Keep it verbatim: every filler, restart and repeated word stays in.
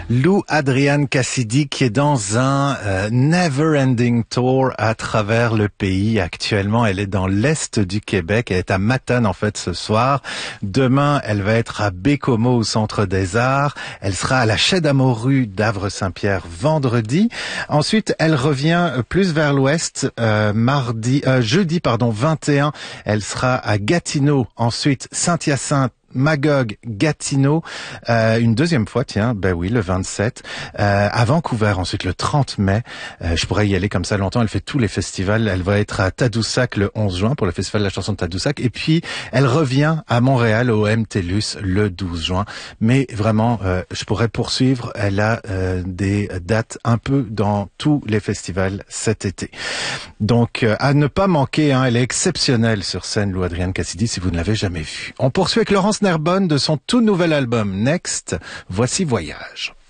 Lou Adrian Cassidy qui est dans un euh, never-ending tour à travers le pays. Actuellement, elle est dans l'est du Québec. Elle est à Matane en fait ce soir. Demain, elle va être à Bécomo au Centre des Arts. Elle sera à la Chaie d'Amorru d'Avre-Saint-Pierre vendredi. Ensuite, elle revient plus vers l'ouest euh, mardi, euh, jeudi pardon vingt et un. Elle sera à Gatineau. Ensuite, Saint-Hyacinthe, Magog, Gatineau, euh, une deuxième fois, tiens, ben oui, le vingt-sept, euh, à Vancouver, ensuite le trente mai, euh, je pourrais y aller comme ça longtemps, elle fait tous les festivals, elle va être à Tadoussac le onze juin pour le festival de la chanson de Tadoussac, et puis elle revient à Montréal au M T L U S le douze juin, mais vraiment, euh, je pourrais poursuivre, elle a euh, des dates un peu dans tous les festivals cet été. Donc, euh, à ne pas manquer, hein, elle est exceptionnelle sur scène, Lou Adrian Cassidy, si vous ne l'avez jamais vue. On poursuit avec Laurence Nerbonne de son tout nouvel album Next. Voici Voyage.